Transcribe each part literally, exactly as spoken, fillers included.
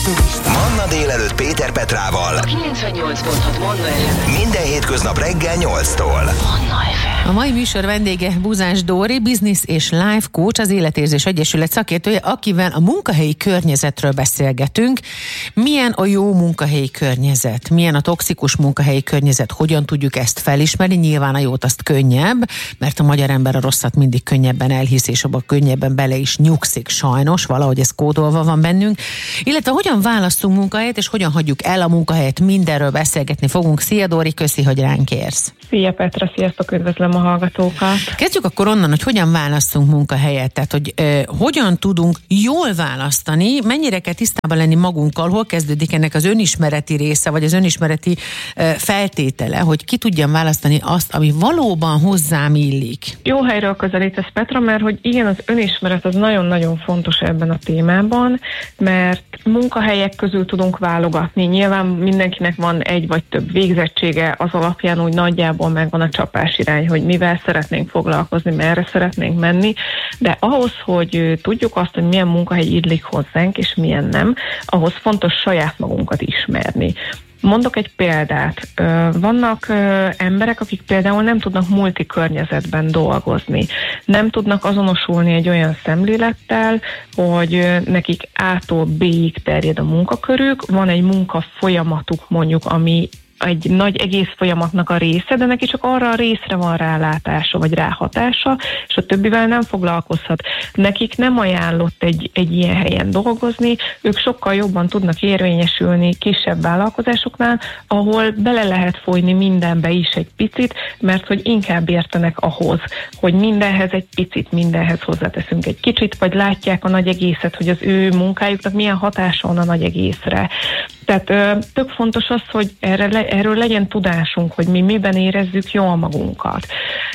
turista. Manna délelőtt Péter Petrával. A kilencvennyolc pont hat Manna ef em. Minden hétköznap reggel nyolctól. Manna ef em. A mai műsor vendége Buzás Dóri, Business és Life Coach, az Életérzés Egyesület szakértője, akivel a munkahelyi környezetről beszélgetünk. Milyen a jó munkahelyi környezet? Milyen a toxikus munkahelyi környezet? Hogyan tudjuk ezt felismerni? Nyilván a jót azt könnyebb, mert a magyar ember a rosszat mindig könnyebben elhisz, és abban könnyebben bele is nyugszik sajnos, valahogy ez kódolva van bennünk. Illetve hogyan választunk munkahelyet, és hogyan hagyjuk el a munkahelyet, mindenről beszélgetni fogunk. Szia Dóri, köszi, hogy ránk érsz. Szia Petra, sziasztok, üdvözlöm a hallgatókat. Kezdjük akkor onnan, hogy hogyan választunk munkahelyet, tehát hogy ö, hogyan tudunk jól választani, mennyire kell tisztában lenni magunkkal, hol kezdődik ennek az önismereti része, vagy az önismereti ö, feltétele, hogy ki tudjam választani azt, ami valóban hozzám illik. Jó helyről közelítesz, Petra, mert hogy igen, az önismeret az nagyon-nagyon fontos ebben a témában, mert munkahelyek közül tudunk válogatni. Nyilván mindenkinek van egy vagy több végzettsége, az alapján úgy nagyjából megvan a csapás irány, hogy mivel szeretnénk foglalkozni, merre szeretnénk menni, de ahhoz, hogy tudjuk azt, hogy milyen munkahely illik hozzánk, és milyen nem, ahhoz fontos saját magunkat ismerni. Mondok egy példát. Vannak emberek, akik például nem tudnak multikörnyezetben dolgozni. Nem tudnak azonosulni egy olyan szemlélettel, hogy nekik A-tól B-ig terjed a munkakörük, van egy munkafolyamatuk mondjuk, ami egy nagy egész folyamatnak a része, de neki csak arra a részre van rálátása, vagy ráhatása, és a többivel nem foglalkozhat. Nekik nem ajánlott egy, egy ilyen helyen dolgozni, ők sokkal jobban tudnak érvényesülni kisebb vállalkozásoknál, ahol bele lehet folyni mindenbe is egy picit, mert hogy inkább értenek ahhoz, hogy mindenhez egy picit, mindenhez hozzáteszünk egy kicsit, vagy látják a nagy egészet, hogy az ő munkájuknak milyen hatása van a nagy egészre. Tehát ö, tök fontos az, hogy erre le, erről legyen tudásunk, hogy mi miben érezzük jól magunkat.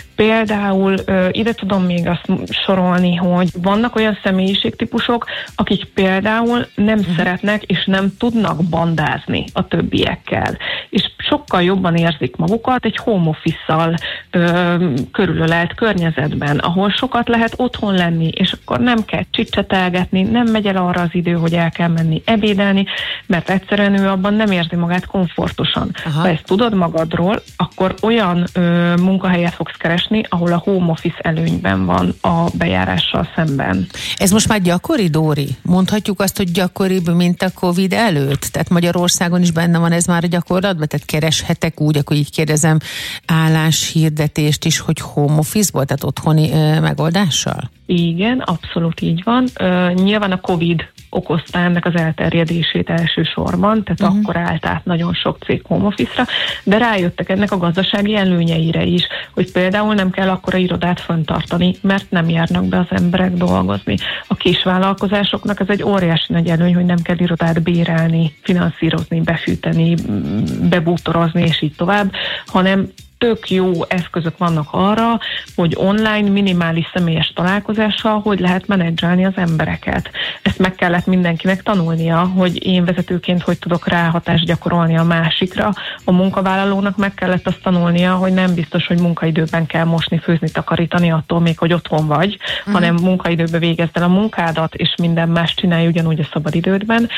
Például ö, ide tudom még azt sorolni, hogy vannak olyan személyiségtípusok, akik például nem uh-huh. szeretnek és nem tudnak bandázni a többiekkel. És sokkal jobban érzik magukat egy home office-szal ö, körülölelt környezetben, ahol sokat lehet otthon lenni, és akkor nem kell csicsetelgetni, nem megy el arra az idő, hogy el kell menni ebédelni, mert egyszerűen ő abban nem érzi magát komfortosan. Aha. Ha ezt tudod magadról, akkor olyan ö, munkahelyet fogsz keresni, ahol a home office előnyben van a bejárással szemben. Ez most már gyakori, Dóri? Mondhatjuk azt, hogy gyakoribb, mint a Covid előtt? Tehát Magyarországon is benne van ez már a gyakorlatban? Tehát kereshetek úgy, akkor így kérdezem, álláshirdetést is, hogy home office-ból, tehát otthoni ö, megoldással? Igen, abszolút így van. Uh, nyilván a Covid okozta ennek az elterjedését elsősorban, tehát uh-huh. akkor állt át nagyon sok cég home office-ra, de rájöttek ennek a gazdasági előnyeire is, hogy például nem kell akkora irodát fenntartani, mert nem járnak be az emberek dolgozni. A kisvállalkozásoknak ez egy óriási nagy előny, hogy nem kell irodát bérelni, finanszírozni, befűteni, bebútorozni és így tovább, hanem tök jó eszközök vannak arra, hogy online minimális személyes találkozással hogy lehet menedzselni az embereket. Ezt meg kellett mindenkinek tanulnia, hogy én vezetőként hogy tudok ráhatást gyakorolni a másikra. A munkavállalónak meg kellett azt tanulnia, hogy nem biztos, hogy munkaidőben kell mosni, főzni, takarítani attól még, hogy otthon vagy, uh-huh. hanem munkaidőben végezd el a munkádat, és minden más csinálj ugyanúgy a szabadidődben.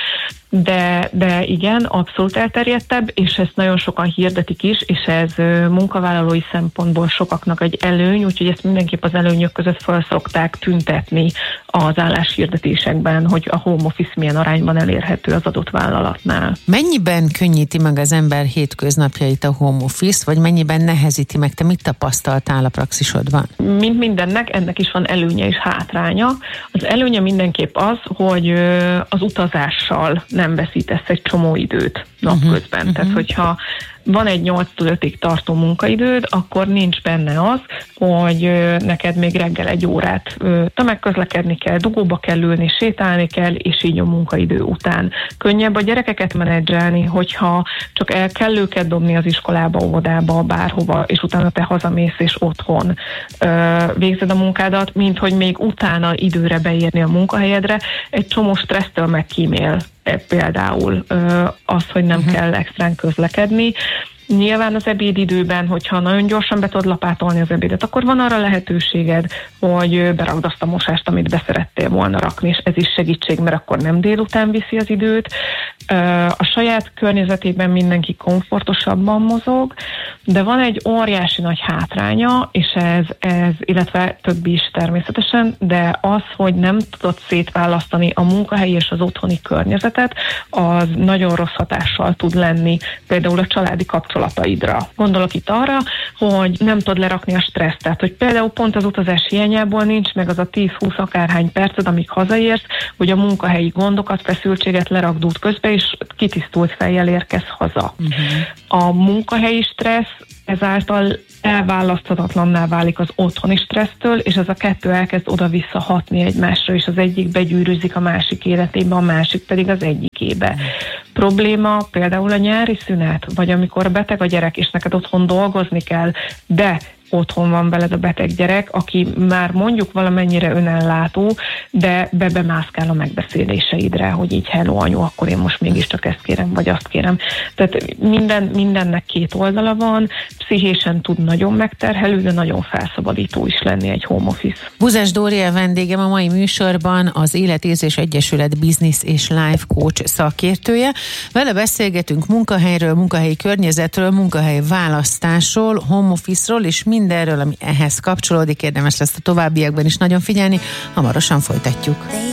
De, de igen, abszolút elterjedtebb, és ezt nagyon sokan hirdetik is, és ez munkavállalói szempontból sokaknak egy előny, úgyhogy ezt mindenképp az előnyök között fel szokták tüntetni az álláshirdetésekben, hogy a home office milyen arányban elérhető az adott vállalatnál. Mennyiben könnyíti meg az ember hétköznapjait a home office, vagy mennyiben nehezíti meg? Te mit tapasztaltál a praxisodban? Mint mindennek, ennek is van előnye és hátránya. Az előnye mindenképp az, hogy az utazással nem veszítesz egy csomó időt napközben. Uh-huh. Tehát, hogyha van egy nyolctól ötig tartó munkaidőd, akkor nincs benne az, hogy neked még reggel egy órát tömegközlekedni kell, dugóba kell ülni, sétálni kell, és így a munkaidő után. Könnyebb a gyerekeket menedzselni, hogyha csak el kell őket dobni az iskolába, óvodába, bárhova, és utána te hazamész, és otthon végzed a munkádat, mint hogy még utána időre beérni a munkahelyedre, egy csomó stressztől megkímél például az, hogy nem uh-huh. kell extrán közlekedni. Nyilván az ebédidőben, hogyha nagyon gyorsan be tudod lapátolni az ebédet, akkor van arra lehetőséged, hogy berakd azt a mosást, amit beszerettél volna rakni, és ez is segítség, mert akkor nem délután viszi az időt. A saját környezetében mindenki komfortosabban mozog, de van egy óriási nagy hátránya, és ez, ez, illetve többi is természetesen, de az, hogy nem tudod szétválasztani a munkahelyi és az otthoni környezetet, az nagyon rossz hatással tud lenni például a családi kapcsolataidra. Gondolok itt arra, hogy nem tudod lerakni a stresszt, tehát hogy például pont az utazás hiányából nincs meg az a tíz-húsz akárhány perced, amíg hazaérsz, hogy a munkahelyi gondokat, feszültséget lerakd út közben, és kitisztult fejjel érkezz haza. Uh-huh. A munkahelyi stressz ezáltal elválaszthatatlanná válik az otthoni stressztől, és ez a kettő elkezd oda-vissza hatni egymásra, és az egyik begyűrűzik a másik életébe, a másik pedig az egyikébe. Probléma például a nyári szünet, vagy amikor beteg a gyerek, és neked otthon dolgozni kell, de otthon van veled a beteg gyerek, aki már mondjuk valamennyire önellátó, de bebemászkál a megbeszéléseidre, hogy így hello anyu, akkor én most mégiscsak ezt kérem, vagy azt kérem. Tehát minden, mindennek két oldala van, pszichésen tud nagyon megterhelő, de nagyon felszabadító is lenni egy home office. Buzás Dória vendégem a mai műsorban, az Életérzés Egyesület Business és Life Coach szakértője. Vele beszélgetünk munkahelyről, munkahelyi környezetről, munkahely választásról, home office-ról, és mindenről, ami ehhez kapcsolódik. Érdemes lesz a továbbiakban is nagyon figyelni. Hamarosan folytatjuk.